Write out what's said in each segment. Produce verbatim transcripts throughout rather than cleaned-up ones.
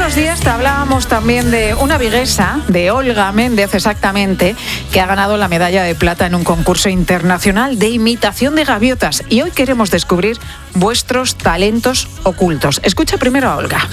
unos días te hablábamos también de una viguesa, de Olga Méndez exactamente, que ha ganado la medalla de plata en un concurso internacional de imitación de gaviotas. Y hoy queremos descubrir vuestros talentos ocultos. Escucha primero a Olga.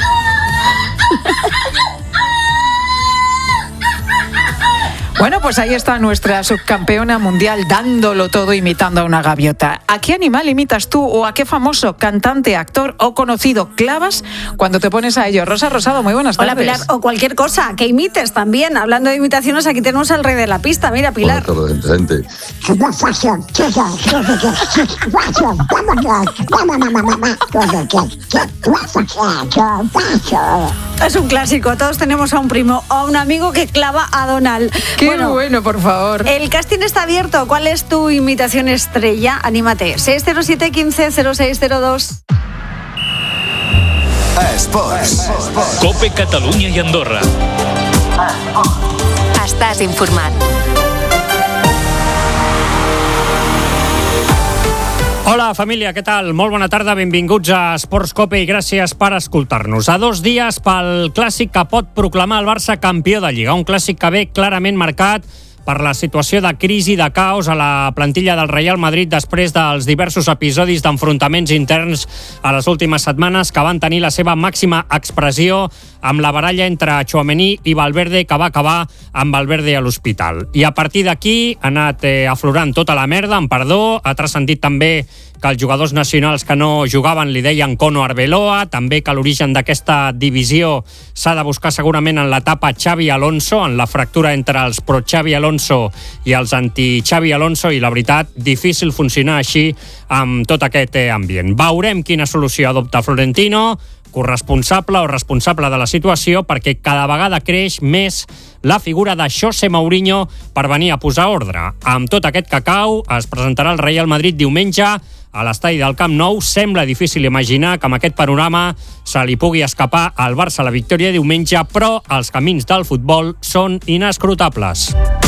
Bueno, pues ahí está nuestra subcampeona mundial dándolo todo imitando a una gaviota. ¿A qué animal imitas tú o a qué famoso cantante, actor o conocido clavas cuando te pones a ello? Rosa Rosado, muy buenas tardes. Hola, Pilar. O cualquier cosa que imites también. Hablando de imitaciones, aquí tenemos al rey de la pista. Mira, Pilar. Buenas tardes, gente. Es un clásico. Todos tenemos a un primo o a un amigo que clava a Donald. Qué bueno, bueno, por favor. El casting está abierto. ¿Cuál es tu imitación estrella? Anímate. seis cero siete, quince, cero seis cero dos. Esports. Cope Catalunya i Andorra. Estàs informat. Hola, família, què tal? Molt bona tarda, benvinguts a Esports Cope i gràcies per escoltar-nos. A dos dies pel clàssic que pot proclamar el Barça campió de Lliga, un clàssic que ve clarament marcat per la situació de crisi i de caos a la plantilla del Real Madrid després dels diversos episodis d'enfrontaments interns a les últimes setmanes que van tenir la seva màxima expressió amb la baralla entre Tchouaméni i Valverde, que va acabar amb Valverde a l'hospital. I a partir d'aquí ha anat eh, aflorant tota la merda, amb perdó, ha transcendit també que els jugadors nacionals que no jugaven li deien Cono Arbeloa, també que l'origen d'aquesta divisió s'ha de buscar segurament en l'etapa Xavi Alonso, en la fractura entre els pro-Xavi Alonso i els anti-Xavi Alonso, i la veritat, difícil funcionar així amb tot aquest ambient. Veurem quina solució adopta Florentino, corresponsable o responsable de la situació, perquè cada vegada creix més la figura de José Mourinho per venir a posar ordre. Amb tot aquest cacau es presentarà el Real Madrid diumenge a l'estadi del Camp Nou. Sembla difícil imaginar que amb aquest panorama se li pugui escapar al Barça la victòria diumenge, però els camins del futbol són inescrutables.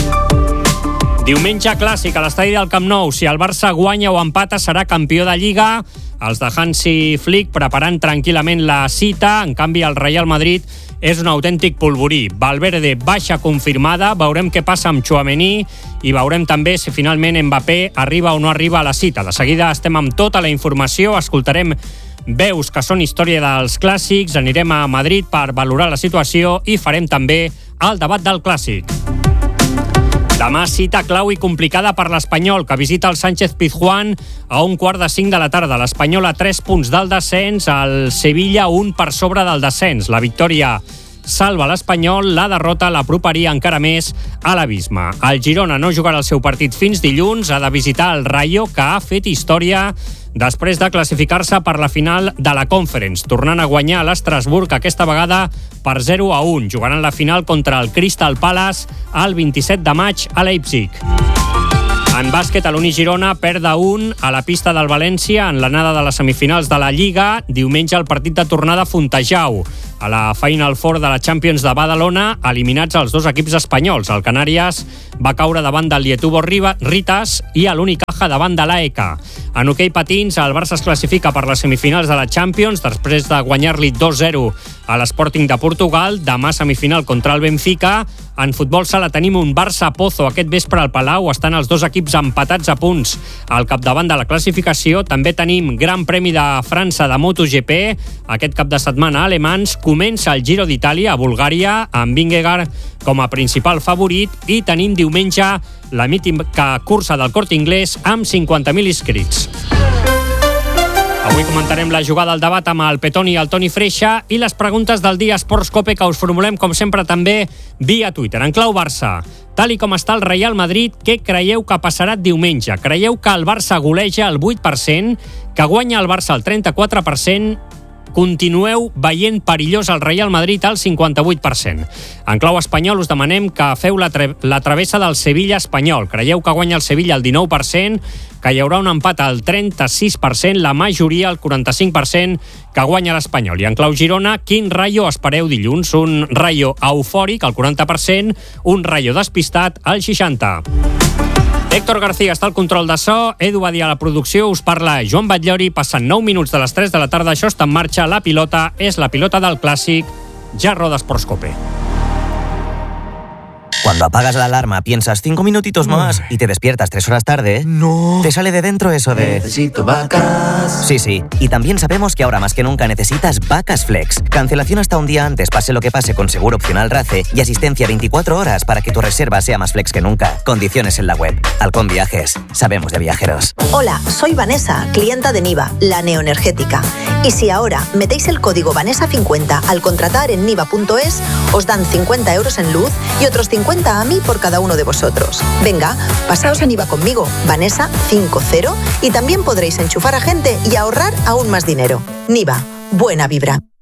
Diumenge clàssic a l'estadi del Camp Nou. Si el Barça guanya o empata serà campió de Lliga. Els de Hansi Flick preparant tranquil·lament la cita. En canvi, el Real Madrid és un autèntic polvorí. Valverde baixa confirmada. Veurem què passa amb Tchouaméni i veurem també si finalment Mbappé arriba o no arriba a la cita. De seguida estem amb tota la informació. Escoltarem veus que són història dels clàssics. Anirem a Madrid per valorar la situació i farem també el debat del clàssic. Demà cita clau i complicada per l'Espanyol, que visita el Sánchez Pizjuán a un quart de cinc de la tarda. L'Espanyol a tres punts del descens, el Sevilla un per sobre del descens. La victòria salva l'Espanyol, la derrota l'aproparia encara més a l'abisme. El Girona no jugarà el seu partit fins dilluns, ha de visitar el Rayo, que ha fet història després de classificar-se per la final de la Conference, tornant a guanyar a l'Estrasburg, aquesta vegada per zero a un. Jugaran la final contra el Crystal Palace el vint-i-set de maig a Leipzig. En bàsquet, l'Uni Girona perd a un a la pista del València en l'anada de les semifinals de la Lliga. Diumenge el partit de tornada a Fontejau. A la Final Four de la Champions de Badalona, eliminats els dos equips espanyols. El Canàries va caure davant del Lietubo Ritas i l'Unicaja davant de l'A E K. En hoquei patins, el Barça es classifica per les semifinals de la Champions després de guanyar-li dos zero a l'Sporting de Portugal. Demà semifinal contra el Benfica. En futbol sala tenim un Barça-Pozo aquest vespre al Palau. Estan els dos equips empatats a punts al capdavant de la classificació. També tenim Gran Premi de França de MotoGP. Aquest cap de setmana alemans. Comença el Giro d'Itàlia a Bulgària amb Vingegaard com a principal favorit i tenim diumenge la mítica cursa del Corte Inglés amb cinquanta mil inscrits. Avui comentarem la jugada al debat amb el Petoni i el Toni Freixa i les preguntes del dia Esports Cope que us formulem com sempre també via Twitter. En clau Barça, tal i com està el Real Madrid, què creieu que passarà diumenge? Creieu que el Barça goleja el vuit per cent, que guanya el Barça el trenta-quatre per cent? Continueu veient perillós el Real Madrid al cinquanta-vuit per cent. En clau espanyol us demanem que feu la, tre- la travessa del Sevilla espanyol. Creieu que guanya el Sevilla el dinou per cent, que hi haurà un empat al trenta-sis per cent, la majoria, el quaranta-cinc per cent, que guanya l'Espanyol. I en clau Girona, quin Rayo espereu dilluns? Un Rayo eufòric, al quaranta per cent, un Rayo despistat, al seixanta per cent. Héctor García està al control de so, Edu Badia a la producció, us parla Joan Batllori, passant nou minuts de les tres de la tarda, això està en marxa, la pilota és la pilota del clàssic ya rodas por Scope. Cuando apagas la alarma piensas cinco minutitos más y te despiertas tres horas tarde. No. Te sale de dentro eso de... Necesito vacas. Sí, sí. Y también sabemos que ahora más que nunca necesitas Vacas Flex. Cancelación hasta un día antes, pase lo que pase, con seguro opcional RACE y asistencia veinticuatro horas para que tu reserva sea más flex que nunca. Condiciones en la web. Halcón Viajes. Sabemos de viajeros. Hola, soy Vanessa, clienta de Niva, la neoenergética. Y si ahora metéis el código Vanessa cincuenta al contratar en niva punto es, os dan cincuenta euros en luz y otros cincuenta a mí por cada uno de vosotros. Venga, pasaos a Niva conmigo, Vanessa cincuenta, y también podréis enchufar a gente y ahorrar aún más dinero. Niva, buena vibra.